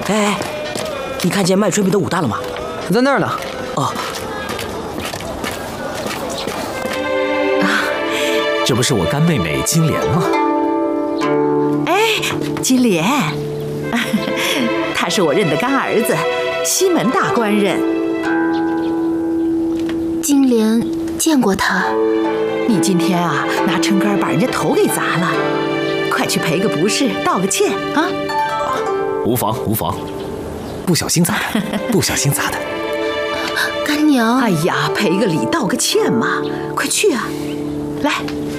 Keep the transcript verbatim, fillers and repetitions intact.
哎，你看见卖炊饼的武大了吗？ 在那儿呢。 哦， 啊，这不是我干妹妹金莲吗？ 哎，金莲，他是我认的干儿子，西门大官人。 金莲见过他。 你今天啊，拿撑杆把人家头给砸了，快去赔个不是，道个歉啊！ 无妨无妨，不小心砸的，不小心砸的。 干娘， 哎呀，赔个礼，道个歉嘛，快去啊！来。